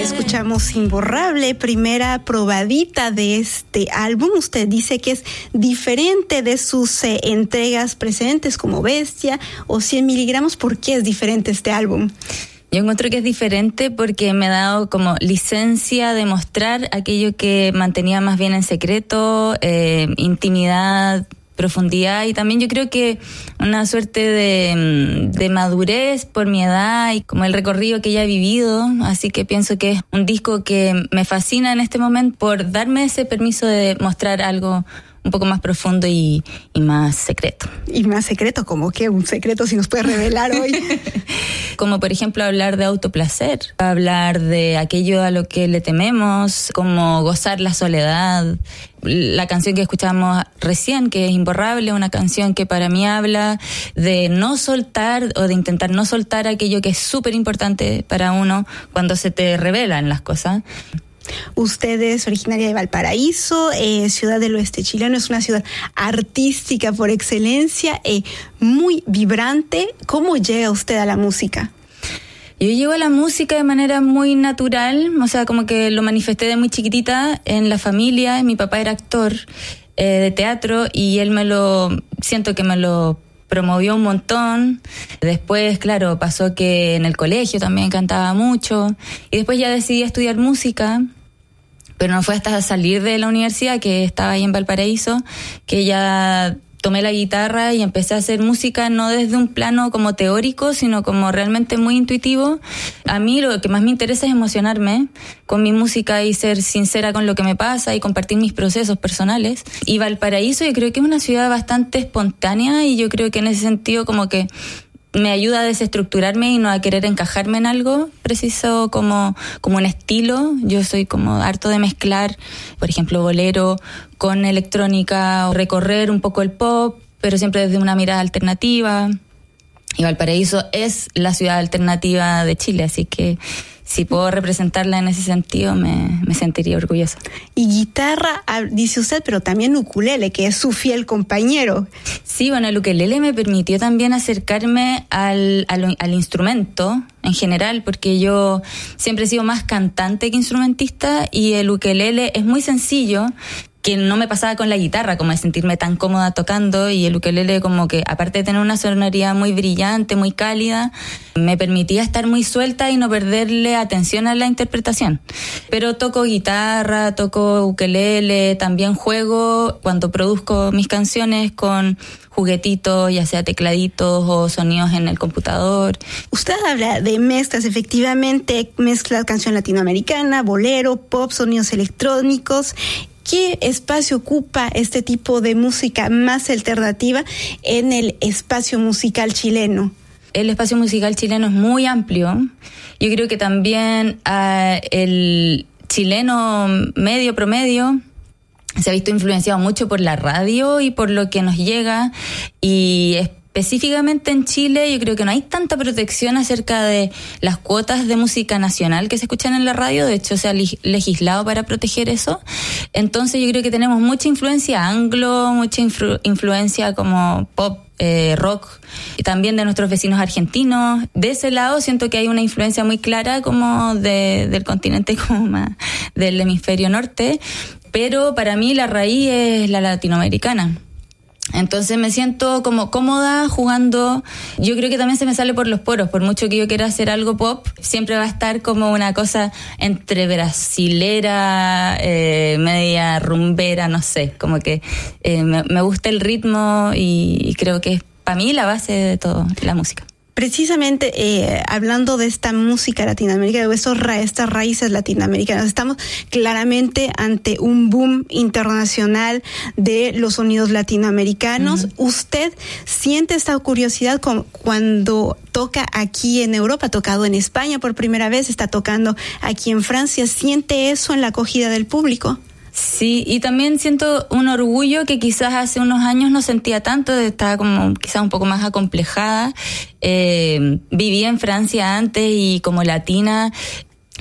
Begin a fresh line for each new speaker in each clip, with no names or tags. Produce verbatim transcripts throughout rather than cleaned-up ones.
Escuchamos Imborrable, primera probadita de este álbum. Usted dice que es diferente de sus eh, entregas precedentes como Bestia o cien miligramos. ¿Por qué es diferente este álbum?
Yo encuentro que es diferente porque me ha dado como licencia de mostrar aquello que mantenía más bien en secreto, eh, intimidad, profundidad, y también yo creo que una suerte de, de madurez por mi edad y como el recorrido que ya he vivido, así que pienso que es un disco que me fascina en este momento por darme ese permiso de mostrar algo un poco más profundo y, y más secreto.
¿Y más secreto? ¿Cómo qué? ¿Un secreto si nos puede revelar hoy?
Como por ejemplo hablar de autoplacer, hablar de aquello a lo que le tememos, como gozar la soledad. La canción que escuchamos recién, que es Imborrable, una canción que para mí habla de no soltar o de intentar no soltar aquello que es súper importante para uno cuando se te revelan las cosas.
Usted es originaria de Valparaíso, eh, ciudad del oeste chileno, es una ciudad artística por excelencia, eh, muy vibrante. ¿Cómo llega usted a la música?
Yo llego a la música de manera muy natural, o sea, como que lo manifesté de muy chiquitita en la familia. Mi papá era actor eh, de teatro y él me lo, siento que me lo promovió un montón. Después, claro, pasó que en el colegio también cantaba mucho y después ya decidí estudiar música, pero no fue hasta salir de la universidad, que estaba ahí en Valparaíso, que ya tomé la guitarra y empecé a hacer música no desde un plano como teórico, sino como realmente muy intuitivo. A mí lo que más me interesa es emocionarme con mi música y ser sincera con lo que me pasa y compartir mis procesos personales. Y Valparaíso yo creo que es una ciudad bastante espontánea y yo creo que en ese sentido como que me ayuda a desestructurarme y no a querer encajarme en algo preciso como, como un estilo. Yo soy como harto de mezclar, por ejemplo, bolero con electrónica, o recorrer un poco el pop, pero siempre desde una mirada alternativa. Y Valparaíso es la ciudad alternativa de Chile, así que si puedo representarla en ese sentido, me, me sentiría orgullosa.
Y guitarra, dice usted, pero también ukulele, que es su fiel compañero.
Sí, bueno, el ukulele me permitió también acercarme al, al, al instrumento en general, porque yo siempre he sido más cantante que instrumentista y el ukulele es muy sencillo, que no me pasaba con la guitarra, como de sentirme tan cómoda tocando, y el ukelele como que, aparte de tener una sonoridad muy brillante, muy cálida, me permitía estar muy suelta y no perderle atención a la interpretación. Pero toco guitarra, toco ukelele, también juego cuando produzco mis canciones con juguetitos, ya sea tecladitos o sonidos en el computador.
Usted habla de mezclas, efectivamente, mezcla canción latinoamericana, bolero, pop, sonidos electrónicos. ¿Qué espacio ocupa este tipo de música más alternativa en el espacio musical chileno?
El espacio musical chileno es muy amplio. Yo creo que también uh, el chileno medio promedio se ha visto influenciado mucho por la radio y por lo que nos llega, y específicamente en Chile yo creo que no hay tanta protección acerca de las cuotas de música nacional que se escuchan en la radio. De hecho se ha legislado para proteger eso. Entonces yo creo que tenemos mucha influencia anglo, mucha influ- influencia como pop, eh, rock, y también de nuestros vecinos argentinos. De ese lado siento que hay una influencia muy clara como de, del continente, como más del hemisferio norte, pero para mí la raíz es la latinoamericana. Entonces me siento como cómoda jugando. Yo creo que también se me sale por los poros. Por mucho que yo quiera hacer algo pop, siempre va a estar como una cosa entre brasilera, eh, media rumbera, no sé. Como que eh, me, me gusta el ritmo y, y creo que es para mí la base de todo, la música.
Precisamente eh, hablando de esta música latinoamericana, de estos ra- estas raíces latinoamericanas, estamos claramente ante un boom internacional de los sonidos latinoamericanos. Uh-huh. ¿Usted siente esta curiosidad con, cuando toca aquí en Europa? Ha tocado en España por primera vez, está tocando aquí en Francia. ¿Siente eso en la acogida del público?
Sí, y también siento un orgullo que quizás hace unos años no sentía tanto, estaba como quizás un poco más acomplejada. Eh, viví en Francia antes y como latina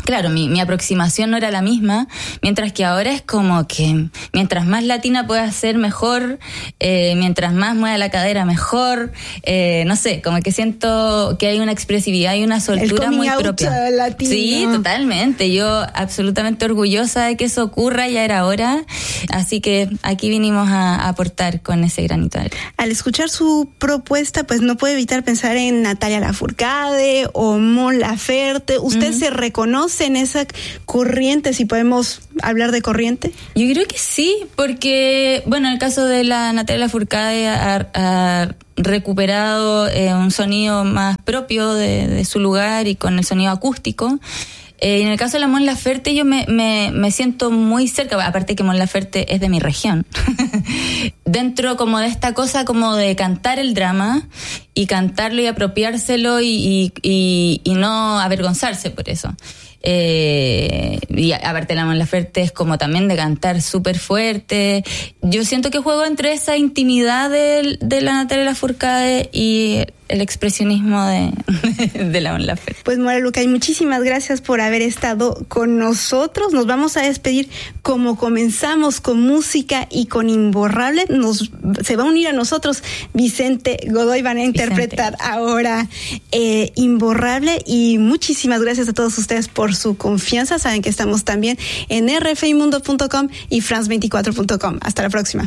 claro, mi, mi aproximación no era la misma, mientras que ahora es como que mientras más latina pueda ser, mejor, eh, mientras más mueva la cadera, mejor, eh, no sé, como que siento que hay una expresividad y una soltura muy propia.
Latino.
Sí, totalmente, yo absolutamente orgullosa de que eso ocurra, ya era hora, así que aquí vinimos a, a aportar con ese granito de arena.
Al escuchar su propuesta, pues no puede evitar pensar en Natalia Lafourcade o Mon Laferte. ¿Usted uh-huh. se reconoce en esa corriente, si podemos hablar de corriente?
Yo creo que sí, porque, bueno, en el caso de la Natalia Lafourcade ha, ha recuperado eh, un sonido más propio de, de su lugar y con el sonido acústico. Eh, en el caso de la Mon Laferte yo me, me, me siento muy cerca, aparte que Mon Laferte es de mi región, dentro como de esta cosa como de cantar el drama y cantarlo y apropiárselo y, y, y, y no avergonzarse por eso. Eh, y aparte la Mon Laferte es como también de cantar súper fuerte. Yo siento que juego entre esa intimidad de, de la Natalia Lafourcade y el expresionismo de, de la Mon Laferte.
Pues Mora Lucay, muchísimas gracias por haber estado con nosotros. Nos vamos a despedir como comenzamos, con música y con Imborrable. Nos, se va a unir a nosotros Vicente Godoy, van a interpretar Vicente. ahora eh, Imborrable, y muchísimas gracias a todos ustedes por su confianza. Saben que estamos también en r f i mundo punto com y france veinticuatro punto com. Hasta la próxima.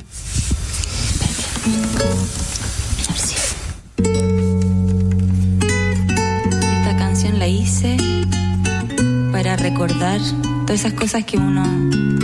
Esta canción la hice para recordar todas esas cosas que uno